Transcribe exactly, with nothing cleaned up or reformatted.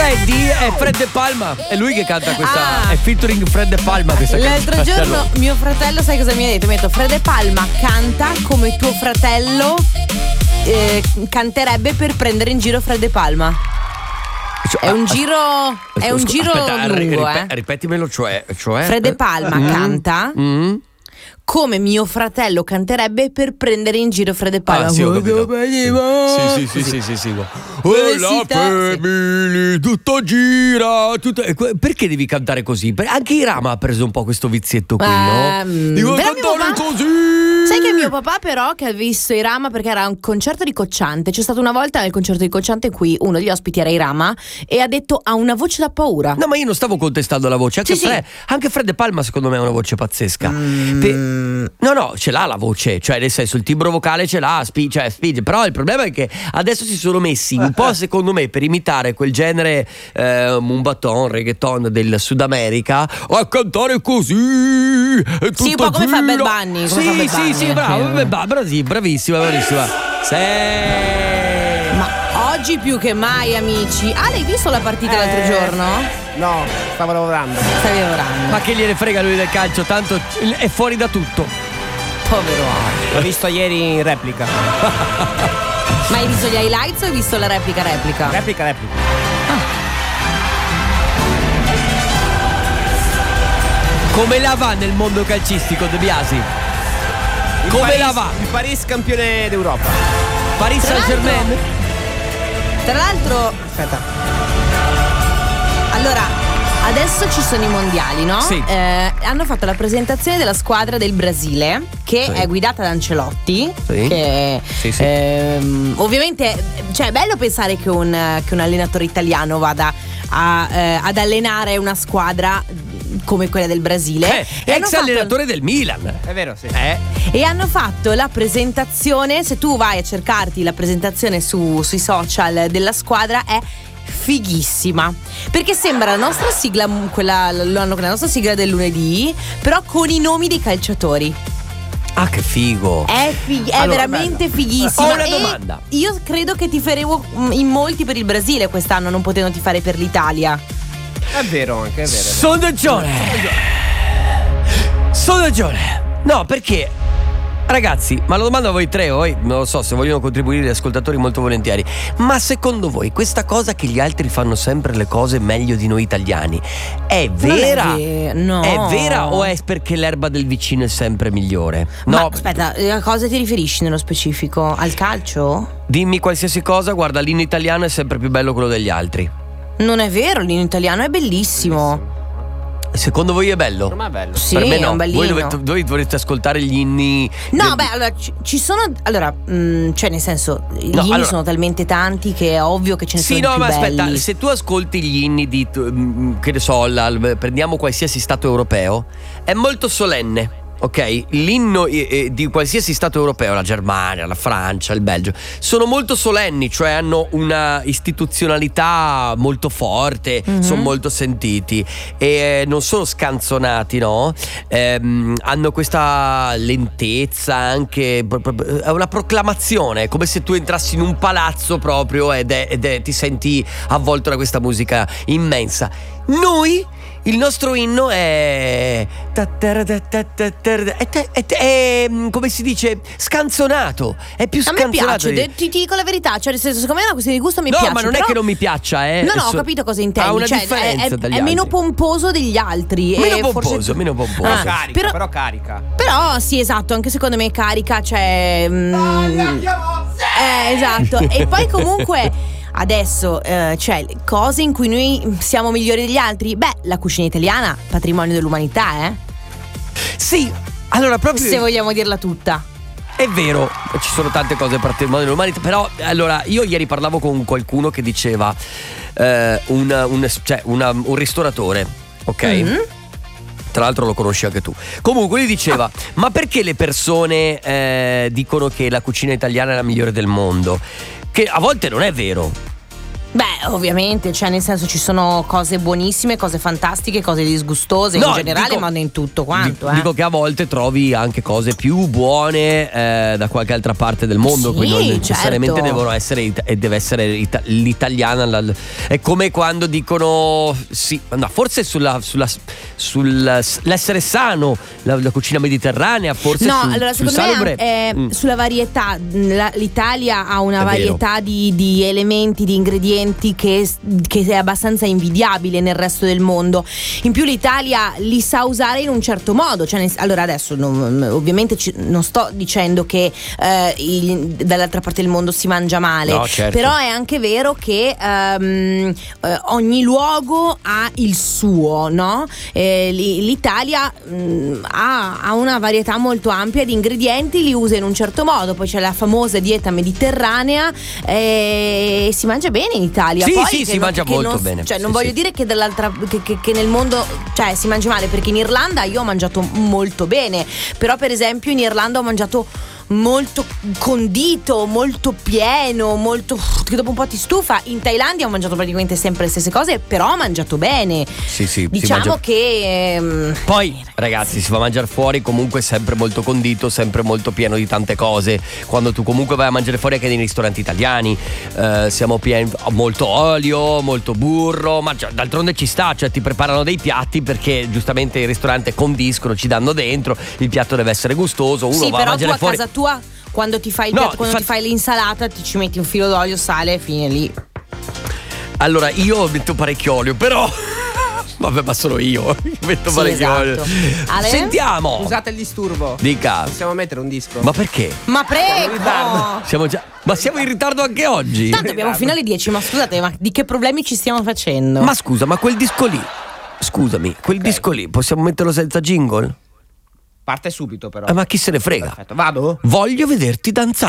Freddy è Fred De Palma, è lui che canta questa, Ah. è featuring Fred De Palma questa L'altro canzone. giorno mio fratello, sai cosa mi ha detto? Mi ha detto: Fred De Palma canta come tuo fratello eh, canterebbe per prendere in giro Fred De Palma. Cioè, È un as- giro È un Scusa, giro aspetta, ri- lungo, ripet- eh. ripetimelo, cioè, cioè Fred De Palma Mm. canta Mm. come mio fratello canterebbe per prendere in giro Fred De Palma. Ah, sì, ho capito. Sì, Sì, sì, sì, sì, sì, sì. Dove Oh, si la ta- family, tutto gira, tutto... e que- Perché devi cantare così? Per- Anche Irama ha preso un po' questo vizietto qui, no? Ehm, Devo però mio cantare papà- così. Sai che mio papà però, che ha visto Irama perché era un concerto di Cocciante, c'è stata una volta nel concerto di Cocciante in cui uno degli ospiti era Irama e ha detto ha una voce da paura. No, ma io non stavo contestando la voce. Anche, Sì, sì. Fred, anche Fred De Palma secondo me ha una voce pazzesca. Mm. Pe- no, no, ce l'ha la voce. Cioè, nel senso, il timbro vocale ce l'ha, spi- cioè, spinge. Però il problema è che adesso si sono messi un po', secondo me, per imitare quel genere eh, mumbaton, reggaeton del Sud America, a cantare così. e Sì, un tutto po' come fa gira. Bad Bunny, come Sì, fa Bad sì, Bunny, sì, eh. bravo, beh, bra- bravi- bravissima, bravissima. Sei. Ma oggi più che mai, amici. Ah, l'hai visto la partita Eh. l'altro giorno? No, stavo lavorando. Stavi lavorando. Ma che gliene frega lui del calcio, tanto è fuori da tutto. Povero Ari. L'ho visto ieri in replica. Ma hai visto gli highlights o hai visto la replica replica? Replica, replica. Come la va nel mondo calcistico, De Biasi? Il Come Paris- la va? Il Paris campione d'Europa. Paris Tra Saint-Germain? Tra l'altro, aspetta. Allora, adesso ci sono i mondiali, no? Sì. Eh, hanno fatto la presentazione della squadra del Brasile, che Sì. è guidata da Ancelotti. Sì. Che Sì, sì. ehm, ovviamente, cioè, è bello pensare che un, che un allenatore italiano vada a, eh, ad allenare una squadra come quella del Brasile. Eh, E hanno ex fatto- allenatore del Milan. È vero, sì. Eh? E hanno fatto la presentazione. Se tu vai a cercarti la presentazione su- sui social della squadra, è fighissima, perché sembra la nostra sigla, quella, la nostra sigla del lunedì, però con i nomi dei calciatori. Ah, che figo. È, fig- è Allora, veramente fighissima. Ho una E domanda. io credo che tiferemo in molti per il Brasile quest'anno, non potendo tifare per l'Italia. È vero anche, è vero. È vero. Sono ragione. Sono ragione. No, perché ragazzi, ma la domanda a voi tre, voi non lo so se vogliono contribuire gli ascoltatori molto volentieri. Ma secondo voi questa cosa che gli altri fanno sempre le cose meglio di noi italiani è vera? Non è ve- no. È vera o è perché l'erba del vicino è sempre migliore? Ma No, aspetta, a cosa ti riferisci nello specifico? Al calcio? dimmi qualsiasi cosa, guarda, l'inno italiano è sempre più bello quello degli altri. Non è vero, l'inno italiano è bellissimo. Secondo voi è bello? Per me è bello. Sì, Per me è no. un bellino. Voi dovete, voi dovreste ascoltare gli inni. No, del- beh, allora ci, ci sono. Allora, mh, cioè, nel senso, gli inni allora- sono talmente tanti che è ovvio che ce ne Sì, sono no, di ma più aspetta, belli. se tu ascolti gli inni di, mm, che ne so, la- prendiamo qualsiasi stato europeo, è molto solenne. Ok, l'inno eh, eh, di qualsiasi stato europeo, la Germania, la Francia, il Belgio, sono molto solenni, cioè hanno una istituzionalità molto forte, Mhm. sono molto sentiti e eh, non sono scanzonati, no? Ehm, hanno questa lentezza anche, pro- pro- è una proclamazione, è come se tu entrassi in un palazzo proprio ed è, ed è- ti senti avvolto da questa musica immensa. Noi il nostro inno è è, è, è, è come si dice, scanzonato, è più A me scanzonato. piace, de- ti, ti dico la verità, cioè nel senso, secondo me è una questione di gusto, mi No, piace. ma non però- è che non mi piaccia, eh. No, no, ho So- capito cosa intendi. Ha una cioè, differenza è, è- dagli è meno altri. pomposo degli altri. Meno e pomposo, forse- meno pomposo. Ah, Carica, però- però, carica. Però sì, esatto, anche secondo me carica, cioè mm, eh, esatto. E poi comunque adesso eh, cioè cose in cui noi siamo migliori degli altri. Beh, la cucina italiana, patrimonio dell'umanità, eh. Sì, allora proprio Se vogliamo dirla tutta. è vero, ci sono tante cose patrimonio dell'umanità, però allora io ieri parlavo con qualcuno che diceva eh, un, un, cioè, una- un ristoratore, ok? Mm. Tra l'altro lo conosci anche tu. Comunque lui diceva: ma perché le persone eh, dicono che la cucina italiana è la migliore del mondo? Che a volte non è vero. Beh, ovviamente, cioè nel senso ci sono cose buonissime, cose fantastiche, cose disgustose No, in generale, dico- ma in tutto quanto. Dico, eh. dico che a volte trovi anche cose più buone eh, da qualche altra parte del mondo, Sì, quindi non necessariamente certo. devono essere ita- e deve essere ita- l'italiana. la- è come quando dicono sì, no, forse sulla, sulla sull'essere sano, la, la cucina mediterranea, forse No, sul, allora sul secondo salubre. me eh, Mm. sulla varietà, la- l'Italia ha una È vero. varietà di, di elementi, di ingredienti che, che è abbastanza invidiabile nel resto del mondo. In più l'Italia li sa usare in un certo modo, cioè nel- allora adesso non- ovviamente ci- non sto dicendo che eh, il- dall'altra parte del mondo si mangia male, No, certo. però è anche vero che ehm, eh, ogni luogo ha il suo, no? Eh, li- L'Italia mh, ha, ha una varietà molto ampia di ingredienti, li usa in un certo modo, poi c'è la famosa dieta mediterranea e si mangia bene in Italia. Sì, Poi sì, che si non- mangia che molto non- bene. Cioè non Sì, voglio sì. dire che dall'altra che, che- che nel mondo cioè si mangia male, perché in Irlanda io ho mangiato molto bene, però per esempio in Irlanda ho mangiato molto condito, molto pieno, molto che dopo un po' ti stufa. In Thailandia ho mangiato praticamente sempre le stesse cose, però ho mangiato bene. Sì, sì, si Diciamo mangia- che ehm, Poi, ragazzi, si fa mangiare fuori comunque sempre molto condito, sempre molto pieno di tante cose. Quando tu comunque vai a mangiare fuori anche nei ristoranti italiani, eh, siamo pieni, molto olio, molto burro, ma già- d'altronde ci sta, cioè ti preparano dei piatti perché giustamente il ristorante condiscono, ci danno dentro, il piatto deve essere gustoso, uno sì, va a però tu mangiare a fuori. casa tua quando ti fai il No, piatto, quando fa- ti fai l'insalata ti ci metti un filo d'olio, sale, fine lì. Allora, io metto parecchio olio, però vabbè, ma sono io, metto Sì, parecchio esatto. olio. Ale? Sentiamo. Scusate il disturbo. Dica. Possiamo mettere un disco? Ma perché? Ma prego! Siamo già Ma siamo in ritardo anche oggi? Tanto abbiamo fino alle dieci, ma scusate, ma di che problemi ci stiamo facendo? Ma scusa, ma quel disco lì, scusami, quel disco lì possiamo metterlo senza jingle? Parte subito però. Eh, ma chi se ne frega? Perfetto, vado? Voglio vederti danzare.